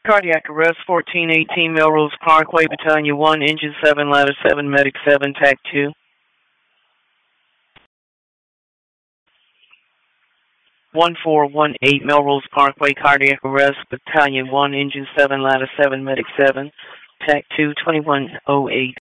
Cardiac arrest, 1418 Melrose Parkway, Battalion 1, Engine 7, Ladder 7, Medic 7, TAC 2. 1418 Melrose Parkway, cardiac arrest, Battalion 1, Engine 7, Ladder 7, Medic 7, TAC 2, 2108.